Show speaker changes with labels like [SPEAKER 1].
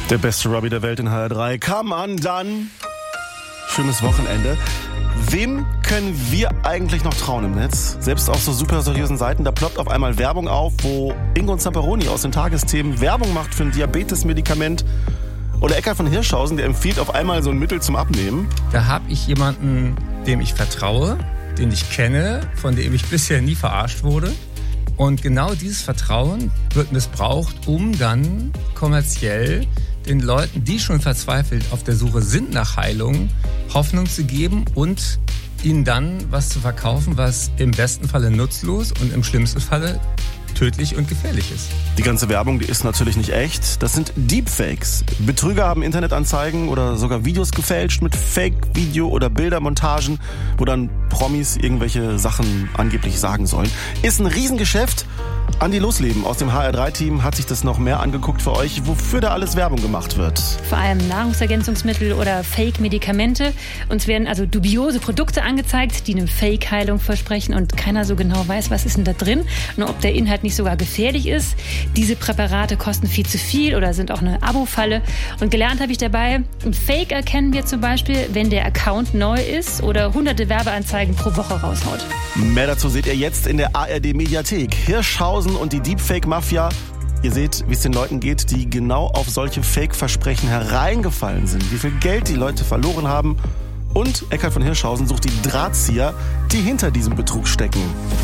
[SPEAKER 1] Der beste Robbie der Welt in HR3 kam an dann. Schönes Wochenende. Wem können wir eigentlich noch trauen im Netz? Selbst auf so super seriösen Seiten, da ploppt auf einmal Werbung auf, wo Ingo Zamperoni aus den Tagesthemen Werbung macht für ein Diabetes-Medikament. Oder Eckhard von Hirschhausen, der empfiehlt auf einmal so ein Mittel zum Abnehmen.
[SPEAKER 2] Da habe ich jemanden, dem ich vertraue, den ich kenne, von dem ich bisher nie verarscht wurde. Und genau dieses Vertrauen wird missbraucht, um dann kommerziell den Leuten, die schon verzweifelt auf der Suche sind nach Heilung, Hoffnung zu geben und ihnen dann was zu verkaufen, was im besten Falle nutzlos und im schlimmsten Falle tödlich und gefährlich ist.
[SPEAKER 1] Die ganze Werbung, die ist natürlich nicht echt. Das sind Deepfakes. Betrüger haben Internetanzeigen oder sogar Videos gefälscht mit Fake-Video- oder Bildermontagen, wo dann Promis irgendwelche Sachen angeblich sagen sollen. Ist ein Riesengeschäft. Andi Losleben aus dem HR3-Team hat sich das noch mehr angeguckt für euch, wofür da alles Werbung gemacht wird.
[SPEAKER 3] Vor allem Nahrungsergänzungsmittel oder Fake-Medikamente. Uns werden also dubiose Produkte angezeigt, die eine Fake-Heilung versprechen und keiner so genau weiß, was ist denn da drin und ob der Inhalt nicht sogar gefährlich ist. Diese Präparate kosten viel zu viel oder sind auch eine Abo-Falle. Und gelernt habe ich dabei, ein Fake erkennen wir zum Beispiel, wenn der Account neu ist oder hunderte Werbeanzeigen pro Woche raushaut.
[SPEAKER 1] Mehr dazu seht ihr jetzt in der ARD-Mediathek. Hirschhausen und die Deepfake-Mafia. Ihr seht, wie es den Leuten geht, die genau auf solche Fake-Versprechen hereingefallen sind. Wie viel Geld die Leute verloren haben. Und Eckhard von Hirschhausen sucht die Drahtzieher, die hinter diesem Betrug stecken.